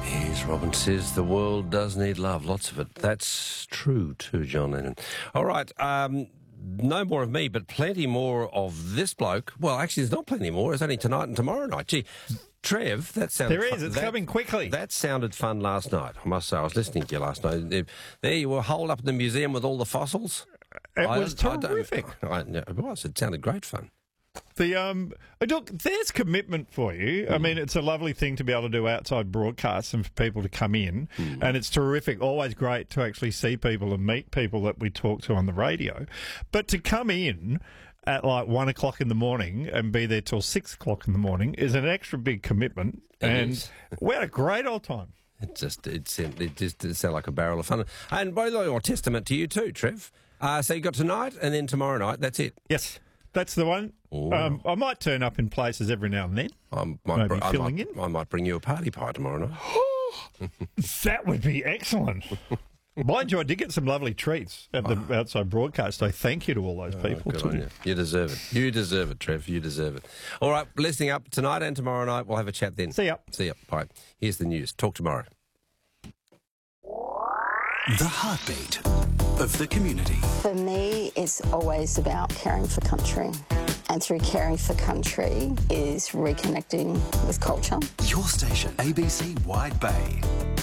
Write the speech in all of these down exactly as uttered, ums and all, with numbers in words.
Here's Robin says the world does need love, lots of it. That's true too, John Lennon. All right, um, no more of me, but plenty more of this bloke. Well, actually, there's not plenty more. It's only tonight and tomorrow night. Gee, Trev, that sounded There is. fun. It's that, coming quickly. That sounded fun last night, I must say. I was listening to you last night. There you were, holed up in the museum with all the fossils. It I, was I terrific. I, I, it was. It sounded great fun. The um, look, there's commitment for you. I mean, it's a lovely thing to be able to do outside broadcasts and for people to come in, mm. and it's terrific. Always great to actually see people and meet people that we talk to on the radio. But to come in at like one o'clock in the morning and be there till six o'clock in the morning is an extra big commitment. It and is. We had a great old time. It just it, seemed, it just it sounded like a barrel of fun. And by the way, a testament to you too, Trev. Uh, so you got tonight and then tomorrow night. That's it. Yes. That's the one. Um, I might turn up in places every now and then. I might, Maybe br- I filling might, in. I might bring you a party pie tomorrow night. That would be excellent. Mind you, I did get some lovely treats at the oh. outside broadcast, so thank you to all those people. Oh, good too. on you. You deserve it. You deserve it, Trev. You deserve it. All right, listening up tonight and tomorrow night. We'll have a chat then. See ya. See ya. Bye. Here's the news. Talk tomorrow. The heartbeat of the community. For me, it's always about caring for country. And through caring for country is reconnecting with culture. Your station, A B C Wide Bay.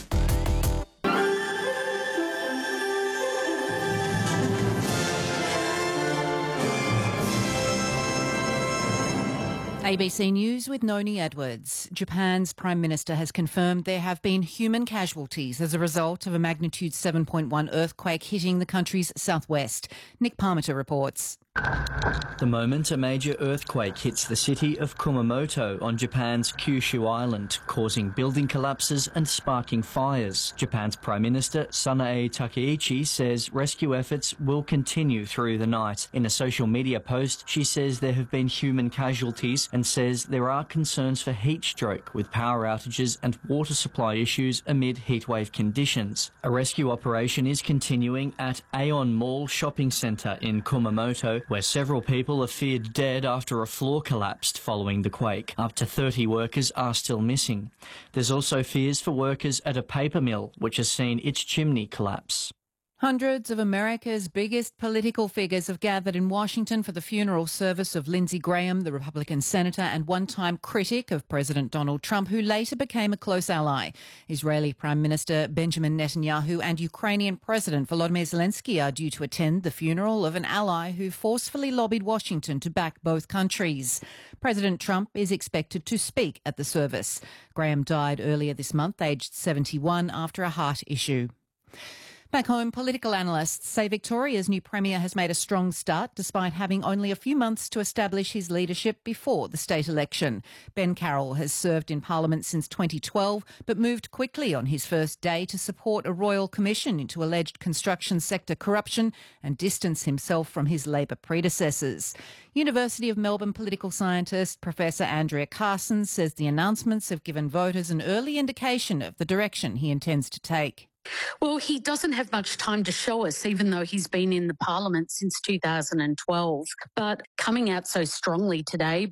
A B C News with Noni Edwards. Japan's Prime Minister has confirmed there have been human casualties as a result of a magnitude seven point one earthquake hitting the country's southwest. Nick Parmenter reports. The moment a major earthquake hits the city of Kumamoto on Japan's Kyushu Island, causing building collapses and sparking fires. Japan's Prime Minister Sanae Takaichi says rescue efforts will continue through the night. In a social media post, she says there have been human casualties and says there are concerns for heat stroke with power outages and water supply issues amid heatwave conditions. A rescue operation is continuing at Aeon Mall shopping centre in Kumamoto, where several people are feared dead after a floor collapsed following the quake. Up to thirty workers are still missing. There's also fears for workers at a paper mill, which has seen its chimney collapse. Hundreds of America's biggest political figures have gathered in Washington for the funeral service of Lindsey Graham, the Republican senator and one-time critic of President Donald Trump, who later became a close ally. Israeli Prime Minister Benjamin Netanyahu and Ukrainian President Volodymyr Zelensky are due to attend the funeral of an ally who forcefully lobbied Washington to back both countries. President Trump is expected to speak at the service. Graham died earlier this month, aged seventy-one, after a heart issue. Back home, political analysts say Victoria's new Premier has made a strong start despite having only a few months to establish his leadership before the state election. Ben Carroll has served in Parliament since twenty twelve but moved quickly on his first day to support a royal commission into alleged construction sector corruption and distance himself from his Labor predecessors. University of Melbourne political scientist Professor Andrea Carson says the announcements have given voters an early indication of the direction he intends to take. Well, he doesn't have much time to show us, even though he's been in the parliament since two thousand twelve. But coming out so strongly today,